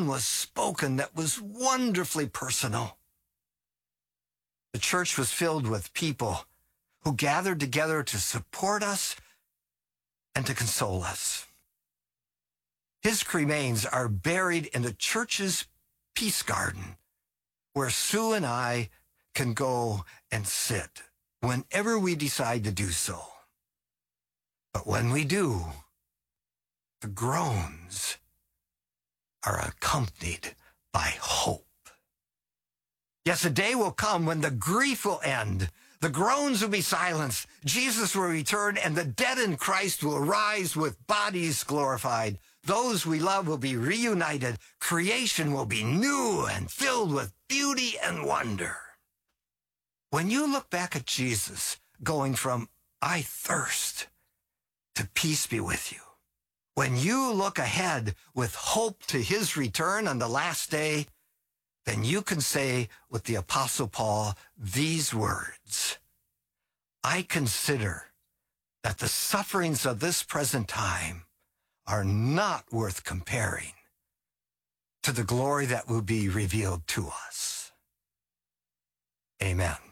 one was spoken that was wonderfully personal. The church was filled with people who gathered together to support us and to console us. His remains are buried in the church's peace garden, where Sue and I can go and sit whenever we decide to do so. But when we do, the groans are accompanied by hope. Yes, a day will come when the grief will end, the groans will be silenced, Jesus will return, and the dead in Christ will rise with bodies glorified. Those we love will be reunited. Creation will be new and filled with beauty and wonder. When you look back at Jesus going from "I thirst" to "Peace be with you," when you look ahead with hope to his return on the last day, then you can say with the Apostle Paul these words: I consider that the sufferings of this present time are not worth comparing to the glory that will be revealed to us. Amen.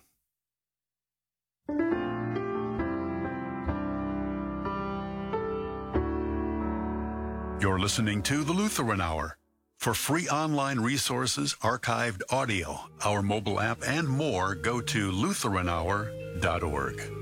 You're listening to The Lutheran Hour. For free online resources, archived audio, our mobile app, and more, go to lutheranhour.org.